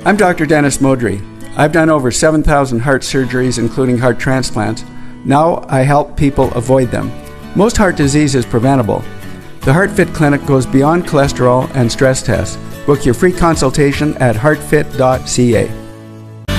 I'm Dr. Dennis Modry. I've done over 7,000 heart surgeries, including heart transplants. Now I help people avoid them. Most heart disease is preventable. The HeartFit Clinic goes beyond cholesterol and stress tests. Book your free consultation at heartfit.ca.